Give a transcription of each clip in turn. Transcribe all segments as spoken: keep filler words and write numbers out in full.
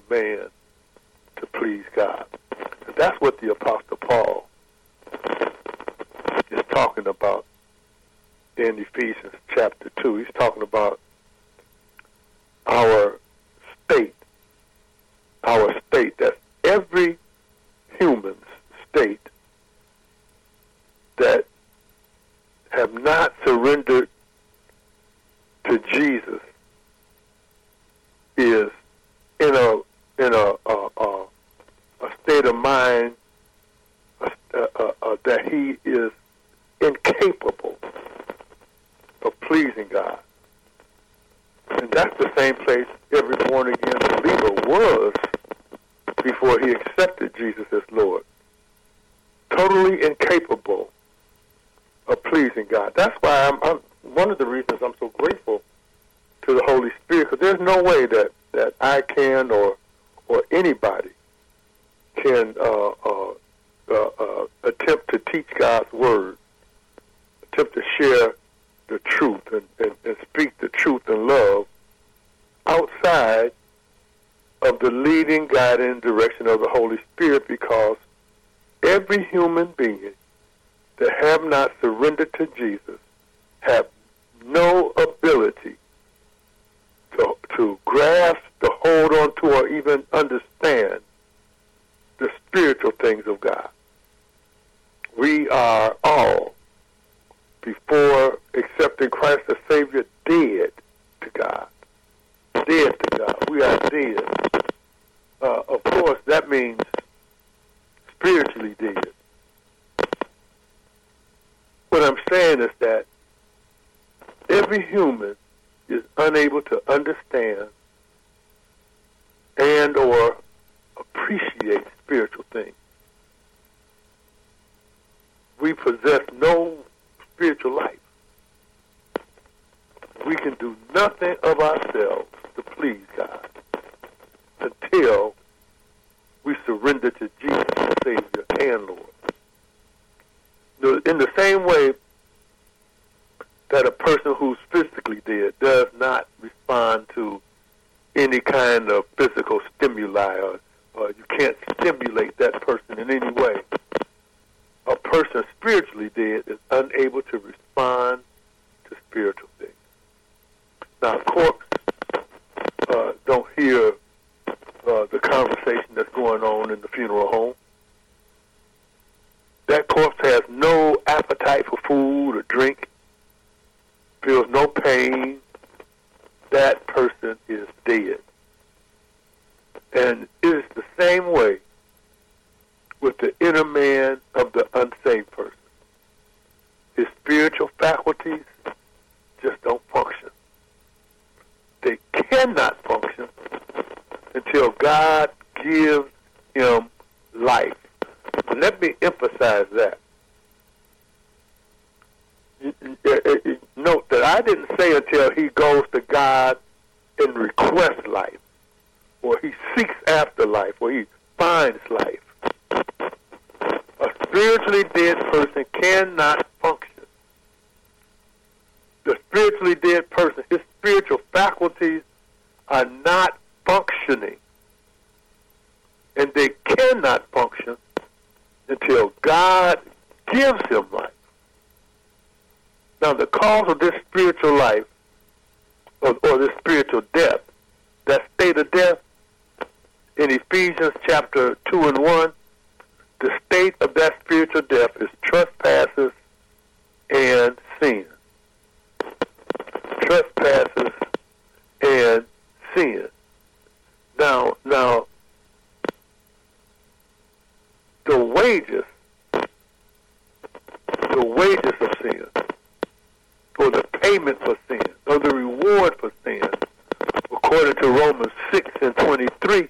man to please God. And that's what the Apostle Paul is talking about in Ephesians chapter two. He's talking about our state, our state, that's every human's state that have not surrendered to Jesus is in a in a a, a, a state of mind uh, uh, uh, that he is incapable of pleasing God. And that's the same place every born-again believer was before he accepted Jesus as Lord. Totally incapable of pleasing God. That's why I'm, I'm one of the reasons I'm so grateful to the Holy Spirit, because there's no way that, that I can or or anybody can uh, uh, uh, uh, attempt to teach God's Word, attempt to share the truth and, and, and speak the truth in love outside of the leading, guiding direction of the Holy Spirit, because every human being that have not surrendered to Jesus have no ability to, to grasp, to hold on to, or even understand the spiritual things of God. We are all, before accepting Christ as Savior, dead to God. Dead to God. We are dead. Uh, of course, that means spiritually dead. What I'm saying is that every human is unable to understand and or appreciate spiritual things. We possess no spiritual life. We can do nothing of ourselves to please God until we surrender to Jesus as Savior and Lord. In the same way that a person who's physically dead does not respond to any kind of physical stimuli, or, or you can't stimulate that person in any way, a person spiritually dead is unable to respond to spiritual things. Now, of course, uh, don't hear uh, the conversation that's going on in the funeral home. That corpse has no appetite for food or drink, feels no pain. That person is dead. And it is the same way with the inner man of the unsaved person. His spiritual faculties just don't function. They cannot function until God gives him life. And let me emphasize that. Note that I didn't say until he goes to God and requests life, or he seeks after life, or he finds life. A spiritually dead person cannot function. The spiritually dead person, his spiritual faculties are not functioning. And they cannot function until God gives him life. Now, the cause of this spiritual life, or, or this spiritual death, that state of death, in Ephesians chapter two and one, the state of that spiritual death is trespasses and sin. Trespasses and sin. Now, now, the wages, the wages of sin, or the payment for sin, or the reward for sin, according to Romans six and twenty-three,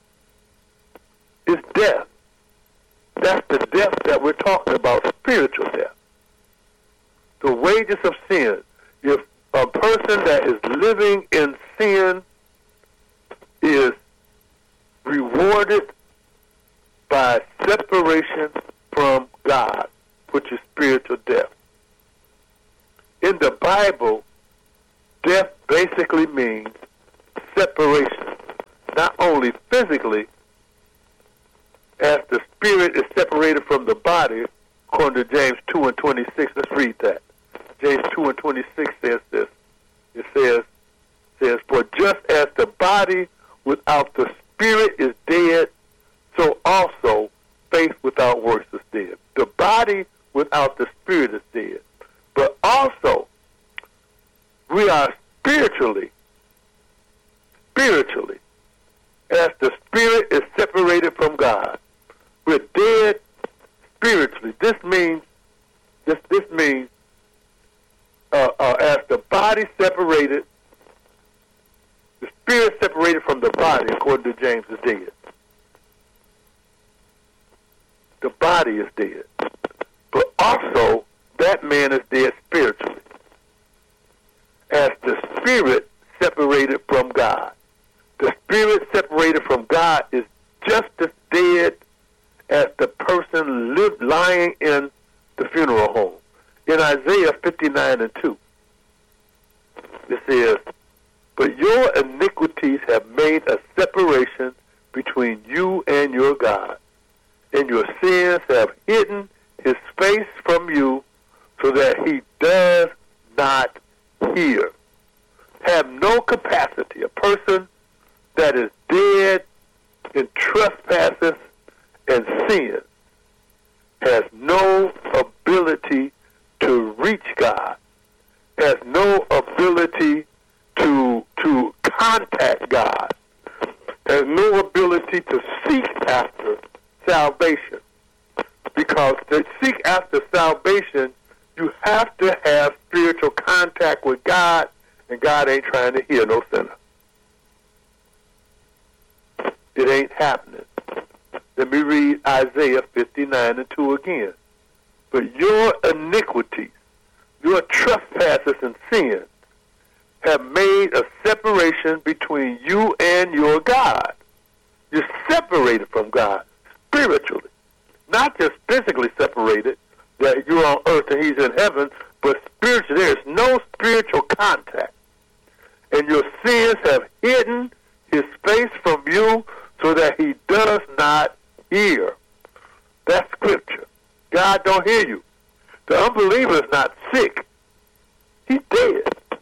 is death. That's the death that we're talking about, spiritual death. The wages of sin. If a person that is living in sin is rewarded by separation from God, which is spiritual death. In the Bible, death basically means separation. not only physically, as the spirit is separated from the body, according to James two and twenty-six. Let's read that. James two and twenty-six says this. It says, says, for just as the body without the spirit is dead, so also faith without works is dead. The body without the spirit is dead. But also, we are spiritually, spiritually, as the spirit is separated from God. We're dead spiritually. This means, this this means, uh, uh, as the body separated, the spirit separated from the body, according to James, is dead. The body is dead. But also, that man is dead spiritually. As the spirit separated from God. The spirit separated from God is just as dead as the person lived lying in the funeral home. In Isaiah fifty-nine and two, it says, but your iniquities have made a separation between you and your God, and your sins have hidden his face from you so that he does not hear. Have no capacity. A person that is dead in trespasses and sin has no ability to reach God, has no ability to to contact God, has no ability to seek after salvation. Because to seek after salvation, you have to have spiritual contact with God, and God ain't trying to hear no sinner. It ain't happening. Let me read Isaiah fifty-nine and two again. But your iniquities, your trespasses and sins have made a separation between you and your God. You're separated from God spiritually. Not just physically separated, that you're on earth and he's in heaven, but spiritually. There is no spiritual contact. And your sins have hidden his face from you so that he does not hear. That's scripture. God don't hear you. The unbeliever is not sick. He's dead.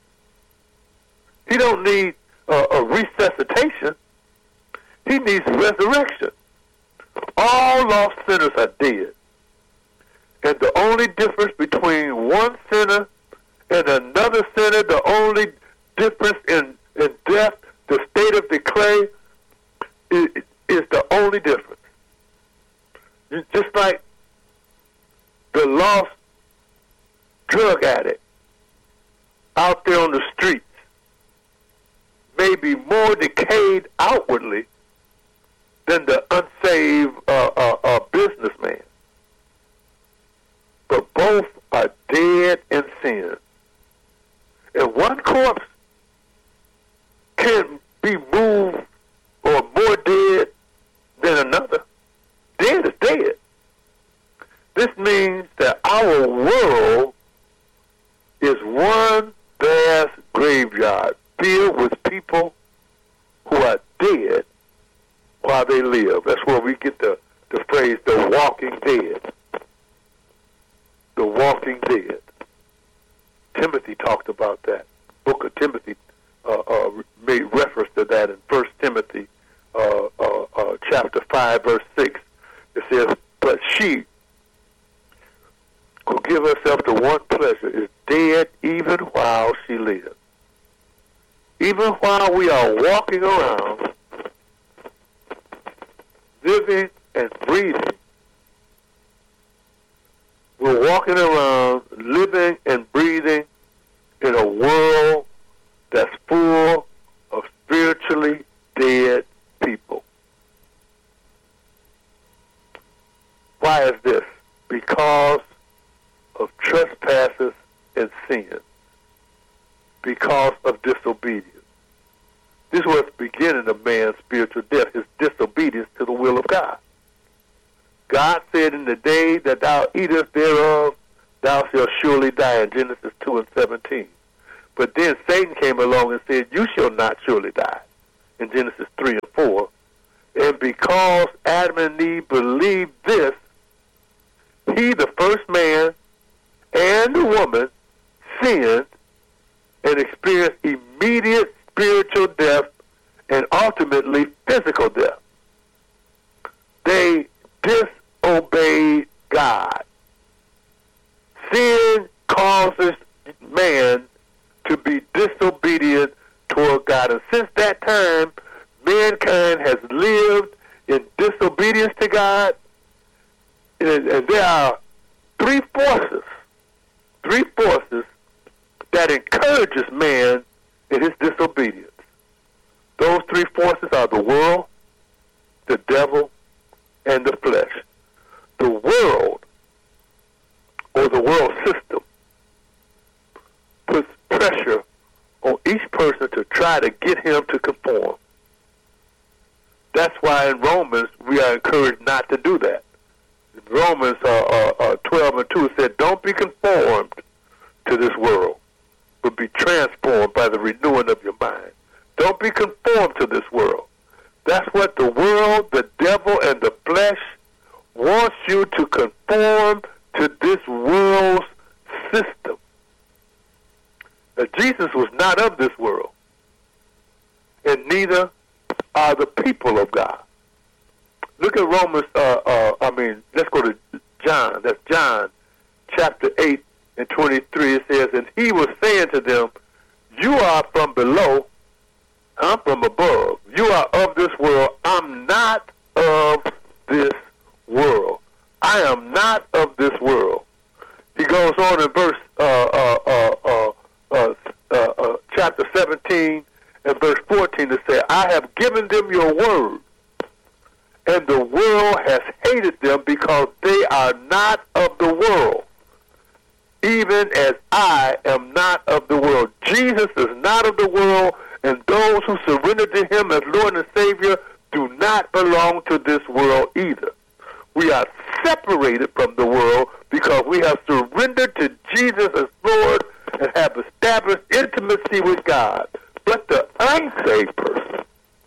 He don't need uh, a resuscitation. He needs resurrection. All lost sinners are dead. And the only difference between one sinner and another sinner, the only difference in, in death, the state of decay, is, is the only difference. Just like the lost drug addict out there on the streets may be more decayed outwardly than the unsaved uh, uh, uh, businessman. But both are dead in sin. And one corpse can be moved or more dead than another. Dead is dead. This means that our world is one vast graveyard filled with people who are dead while they live. That's where we get the, the phrase, the walking dead. The walking dead. Timothy talked about that. Book of Timothy uh, uh, made reference to that in First Timothy uh, uh, uh, chapter five, verse six. It says, but she who give herself to one pleasure is dead even while she lives. Even while we are walking around, living and breathing, we're walking around, living and breathing in a world that's full of spiritually dead people. Why is this? Because of trespasses and sins. Because of disobedience. This was the beginning of man's spiritual death, his disobedience to the will of God. God said, in the day that thou eatest thereof, thou shalt surely die, in Genesis two and seventeen. But then Satan came along and said, you shall not surely die, in Genesis three and four. because Adam and Eve believed this, he, the first man, and the woman sinned and experienced immediate spiritual death and ultimately physical death. They disobeyed God. Sin causes man to be disobedient toward God. And since that time, mankind has lived in disobedience to God. And, and there are three forces, three forces that encourages man in his disobedience. Those three forces are the world, the devil, and the flesh. The world, or the world system, puts pressure on each person to try to get him to conform. That's why in Romans we are encouraged not to do that. In Romans uh, uh, uh, twelve and two said, don't be conformed to this world, but be transformed by the renewing of your mind. Don't be conformed to this world. That's what the world, the devil, and the flesh wants you to conform to this world's system. Now, Jesus was not of this world, and neither are the people of God. Look at Romans, uh, uh, I mean, let's go to John. That's John chapter eight and twenty-three. It says, and he was saying to them, you are from below, I'm from above. You are of this world. I'm not of this world. I am not of this world. He goes on in verse uh, uh, uh, uh, uh, uh, uh, chapter seventeen and verse fourteen to say, I have given them your word, and the world has hated them because they are not of the world, even as I am not of the world. Jesus is not of the world, and those who surrender to him as Lord and Savior do not belong to this world either. We are separated from the world because we have surrendered to Jesus as Lord and have established intimacy with God. But the unsaved person,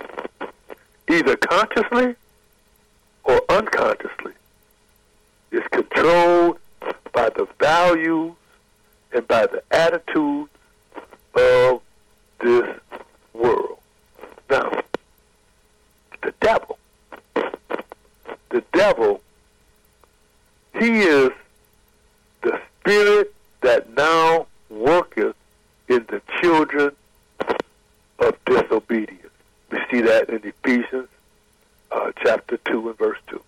either consciously or unconsciously, is controlled by the values and by the attitudes of this world. Now, the devil, the devil, he is the spirit that now worketh in the children of disobedience. We see that in Ephesians uh, chapter two and verse two.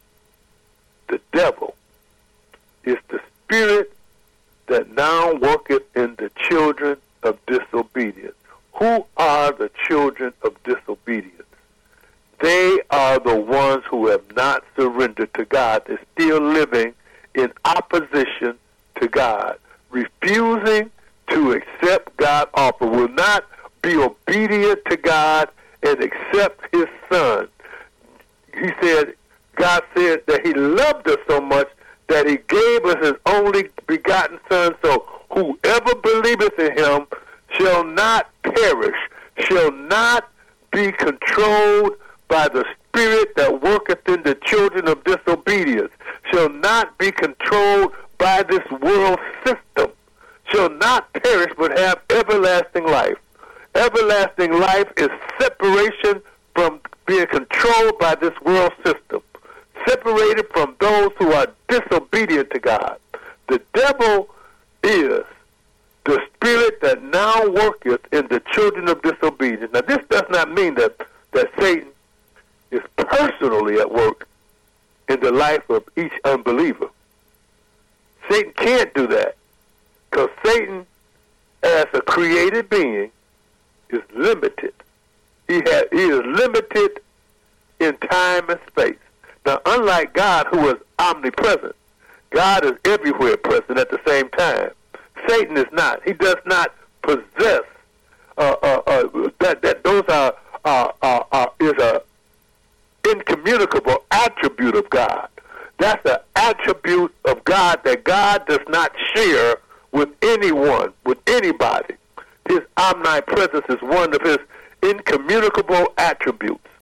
The devil is the spirit that now worketh in the children of disobedience. Who are the children of disobedience? They are the ones who have not surrendered to God. They're still living in opposition to God, refusing to accept God's offer, will not be obedient to God and accept his son. He said, God said that he loved us so much that he gave us his only begotten son, so whoever believeth in him shall not perish, shall not be controlled by the spirit that worketh in the children of disobedience, shall not be controlled by this world system, shall not perish but have everlasting life. Everlasting life is separation from being controlled by this world system, separated from those who are disobedient to God. The devil is the spirit that now worketh in the children of disobedience. Now, this does not mean that, that Satan is personally at work in the life of each unbeliever. Satan can't do that, because Satan, as a created being, is limited. He, has, he is limited in time and space. Now, unlike God, who is omnipresent, God is everywhere present at the same time. Satan is not. He does not possess. Uh, uh, uh, that that those are are, are, are is a incommunicable attribute of God. That's an attribute of God that God does not share with anyone, with anybody. His omnipresence is one of his incommunicable attributes.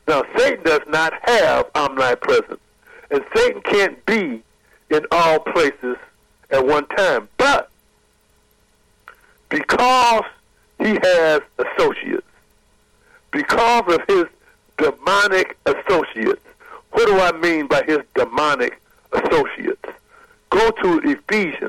Now, Satan does not have omnipresence, and Satan can't be in all places at one time. But because he has associates, because of his demonic associates, what do I mean by his demonic associates? Go to Ephesians.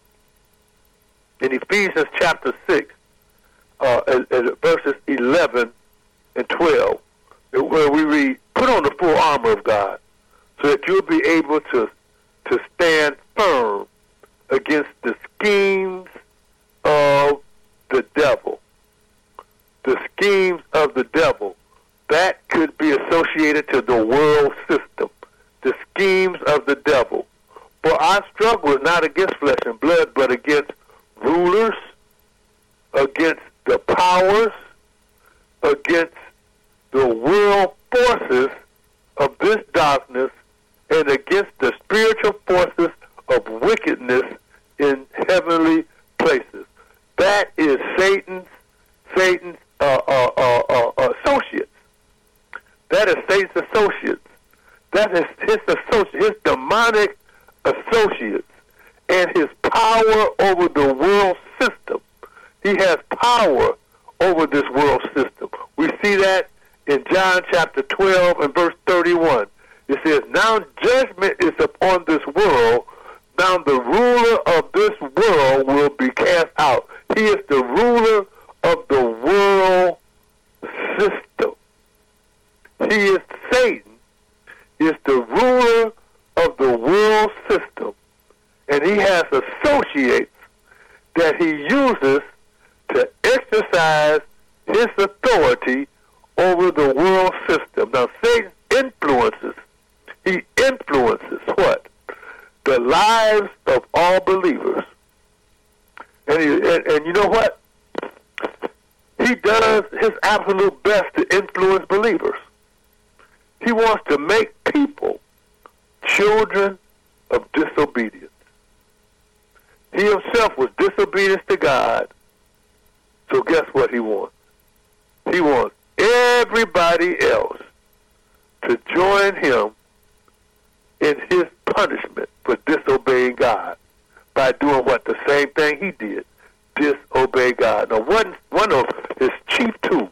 In Ephesians chapter six, uh, at, at verses eleven and twelve, where we read, put on the full armor of God so that you'll be able to, to stand firm against the schemes of the devil. The schemes of the devil. That could be associated to the world system. The schemes of the devil. For our struggle is not against flesh and blood, but against rulers, against the powers, against the world forces of this darkness, and against the spiritual forces of wickedness in heavenly places. That is Satan's Satan's uh, uh, uh, uh, associates. That is Satan's associates. That is his associates, his demonic associates, and his power over the world system. He has power over this world system. We see that in John chapter twelve and verse thirty-one. It says, now judgment is upon this world. Now the ruler of this world will be cast out. He is the ruler of the world system. He is Satan. He is the ruler of the world system. And he has associates that he uses to exercise his authority over the world system. Now, Satan influences, he influences what? The lives of all believers. And, he, and, and you know what? He does his absolute best to influence believers. He wants to make people children of disobedience. He himself was disobedient to God. So guess what he wants? He wants everybody else to join him in his punishment for disobeying God by doing what? The same thing he did, disobey God. Now, one, one of his chief tools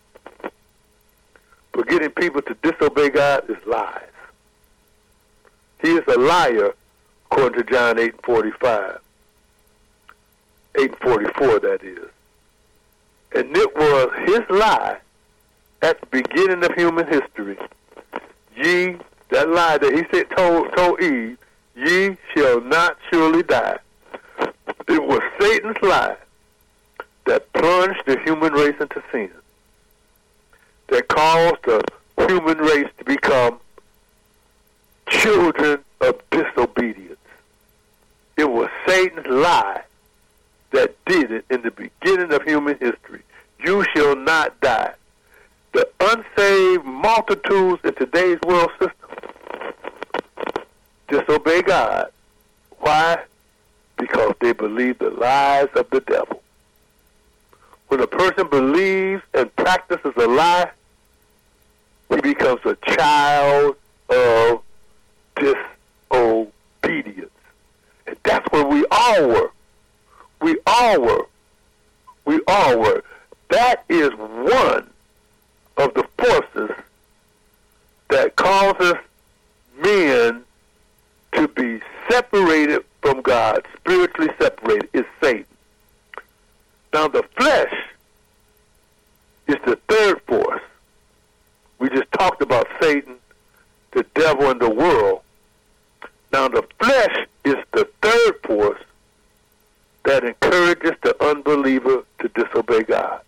for getting people to disobey God is lies. He is a liar, according to John eight and forty-five. eight and forty-four, that is. And it was his lie at the beginning of human history. Ye, that lie that he said told, told Eve, ye shall not surely die. It was Satan's lie that plunged the human race into sin, that caused the human race to become children of disobedience. It was Satan's lie that did it in the beginning of human history. You shall not die. The unsaved multitudes in today's world system disobey God. Why? Because they believe the lies of the devil. When a person believes and practices a lie, he becomes a child of disobedience. And that's where we all were. We all were. We all were. That is one of the forces that causes men to be separated from God, spiritually separated, is Satan. Now, the flesh is the third force. We just talked about Satan, the devil, and the world. Now, the flesh is the third force that encourages the unbeliever to disobey God.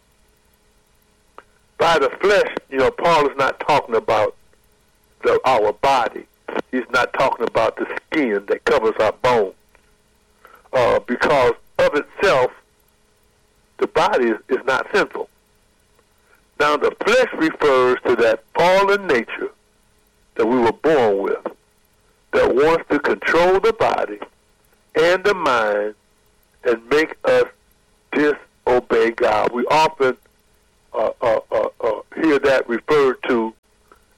By the flesh, you know, Paul is not talking about the, our body. He's not talking about the skin that covers our bones. Uh, because of itself, the body is, is not sinful. Now, the flesh refers to that fallen nature that we were born with, that wants to control the body and the mind and make us disobey God. We often uh, uh, uh, uh, hear that referred to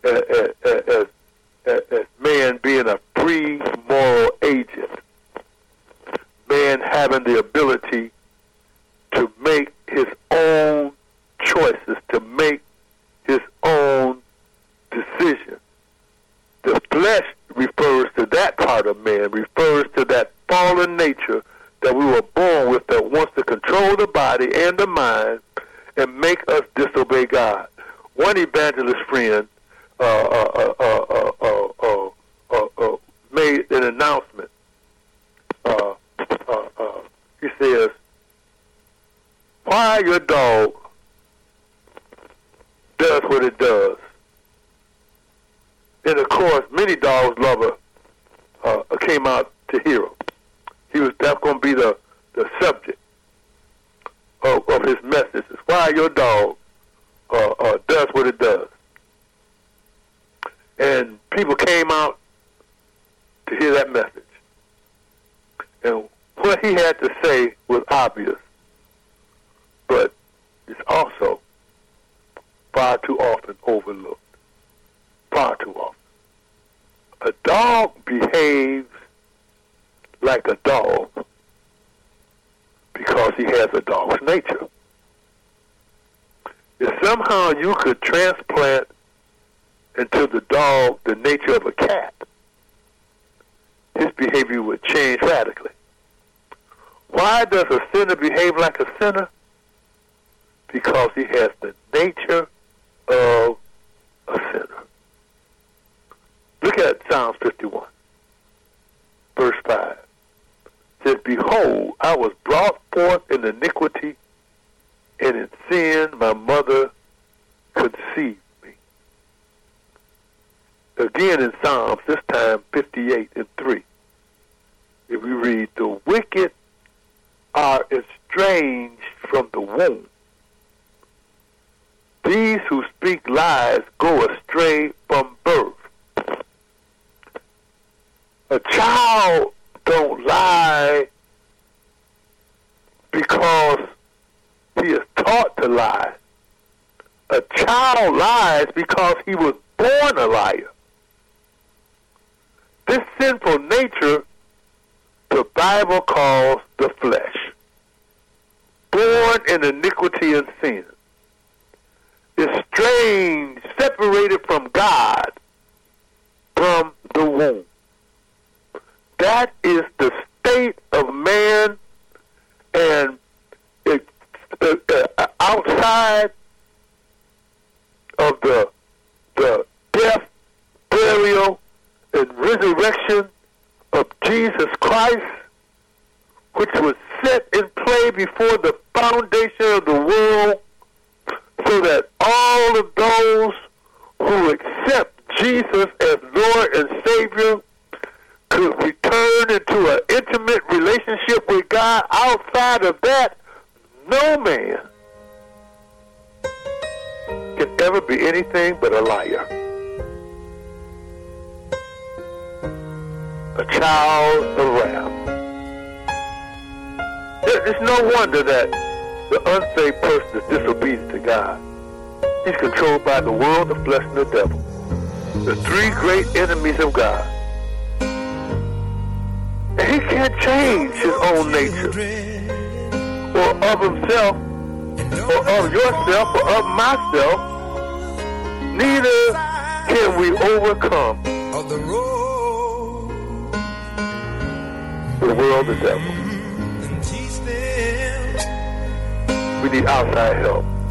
part of man refers to that fallen nature that we were born with that wants to control the body and the mind and make us disobey God. One evangelist friend uh, uh, uh, uh, uh, uh, uh, uh, made an announcement. Uh, uh, uh, he says, "Why your dog does what it does." And of course, many dogs lover uh, came out to hear him. He was that's going to be the, the subject of, of his message. Is why your dog uh, uh, does what it does. And people came out to hear that message. And what he had to say was obvious, but it's also far too often overlooked. Far too often. A dog behaves like a dog because he has a dog's nature. If somehow you could transplant into the dog the nature of a cat, his behavior would change radically. Why does a sinner behave like a sinner? Because he has the nature of a sinner. Look at Psalms fifty-one, verse five. It says, "Behold, I was brought forth in iniquity, and in sin my mother conceived me." Again in Psalms, this time fifty-eight and three. If we read, "The wicked are estranged from the womb. These who speak lies go astray from birth." A child don't lie because he is taught to lie. A child lies because he was born a liar. This sinful nature the Bible calls the flesh, born in iniquity and sin, estranged, separated from God from the womb. That is the state of man, and it, uh, uh, outside of the the death, burial, and resurrection of Jesus Christ, which was set in play before the foundation of the world, so that all of those who accept Jesus as Lord and Savior could return into an intimate relationship with God. Outside of that, no man can ever be anything but a liar. A child of wrath. It's no wonder that the unsaved person is disobedient to God. He's controlled by the world, the flesh, and the devil, the three great enemies of God. And he can't change his own nature, or of himself, or of yourself, or of myself. Neither can we overcome the world, the devil. We need outside help.